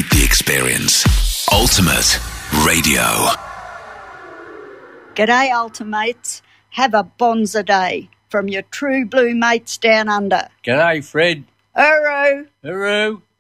Repeat the experience. Ultimate Radio. G'day, Ultimates. Have a bonza day from your true blue mates down under. G'day, Fred. Uru. Uru.